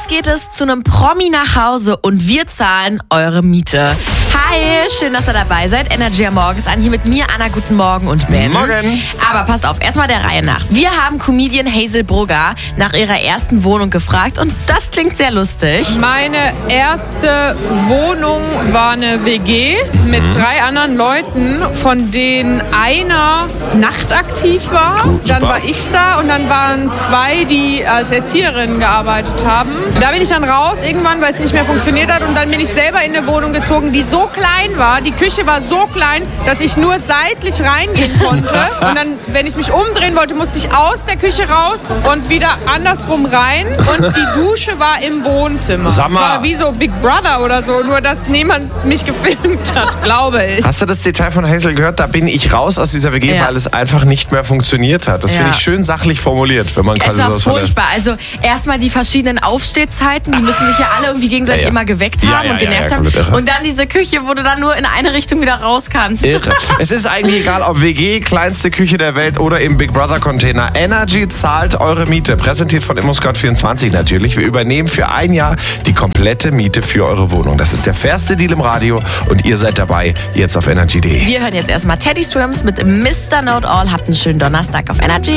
Jetzt geht es zu einem Promi nach Hause und wir zahlen eure Miete. Hi, schön, dass ihr dabei seid. Energy am Morgen ist an. Hier mit mir, Anna, guten Morgen und Ben. Morgen. Aber passt auf, erstmal der Reihe nach. Wir haben Comedian Hazel Brugger nach ihrer ersten Wohnung gefragt und das klingt sehr lustig. Meine erste Wohnung war eine WG mit 3 anderen Leuten, von denen einer nachtaktiv war. Gut, dann super. war ich da und dann waren 2, die als Erzieherinnen gearbeitet haben. Da bin ich dann raus irgendwann, weil es nicht mehr funktioniert hat und dann bin ich selber in eine Wohnung gezogen, die so klein war. Die Küche war so klein, dass ich nur seitlich reingehen konnte. Und dann, wenn ich mich umdrehen wollte, musste ich aus der Küche raus und wieder andersrum rein. Und die Dusche war im Wohnzimmer. Sag mal. War wie so Big Brother oder so, nur dass niemand mich gefilmt hat, glaube ich. Hast du das Detail von Hazel gehört? Da bin ich raus aus dieser WG, Ja. weil es einfach nicht mehr funktioniert hat. Das Ja. finde ich schön sachlich formuliert, wenn man Es quasi war sowas verlässt. furchtbar. Also erstmal die verschiedenen Aufstehzeiten, die müssen sich ja alle irgendwie gegenseitig Ja, ja. immer geweckt Ja, haben ja, und ja, genervt ja, haben. komplett irre. Und dann diese Küche, wo du dann nur in eine Richtung wieder raus kannst. Irre. Es ist eigentlich egal, ob WG, kleinste Küche der Welt oder im Big Brother Container. Energy zahlt eure Miete. Präsentiert von ImmoScout24 natürlich. Wir übernehmen für ein Jahr die komplette Miete für eure Wohnung. Das ist der fairste Deal im Radio und ihr seid dabei. Jetzt auf energy.de. Wir hören jetzt erstmal Teddy Swims mit Mr. Know It All. Habt einen schönen Donnerstag auf Energy.